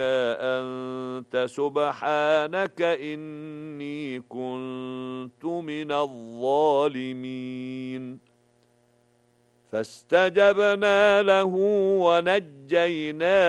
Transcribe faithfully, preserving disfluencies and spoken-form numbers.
أنت سبحانك إني كنت من الظالمين فاستجبنا له ونجيناه